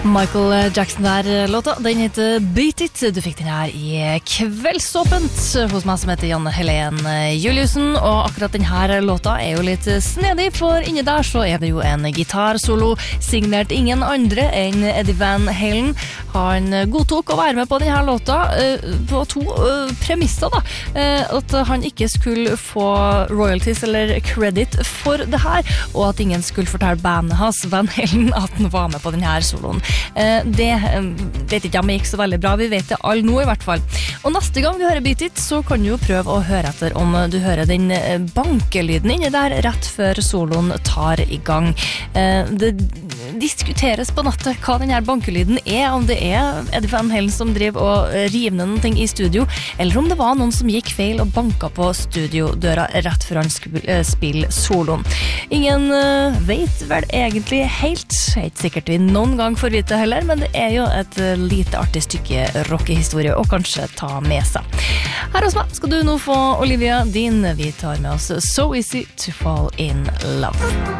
Michael Jackson der låta, den heter Beat It. Du fikk den her i Kveldsåpent hos meg som heter Janne Helen Juliussen. Og akkurat den her låta er jo litt snedig, for inni der så er det jo en gitarsolo signert ingen andre enn Eddie Van Halen. Han godtok å være med på denne her låta på to premisser da. At han ikke skulle få royalties eller credit for det her, og at ingen skulle fortelle bandet hans, Van Halen, at han var med på denne her soloen. Det vet ikke om det gikk så veldig bra. Vi vet det alle nå i hvert fall. Og neste gang du hører Beat It, så kan du jo prøve å høre etter om du hører den bankelyden inni der rett før soloen tar i gang. Det diskuteres på nettet hva denne bankelyden er, om det er Eddie Van Halen som driver og river ned noen ting i studio, eller om det var noen som gikk feil og banket på studiodøra rett før han skulle spille soloen. Ingen vet vel egentlig helt, ikke sikkert vi noen gang får vite heller, men det er jo et lite artig stykke rockehistorie å kanskje ta med seg. Her hos meg skal du nå få Olivia Dean. Vi tar med oss So Easy to Fall in Love.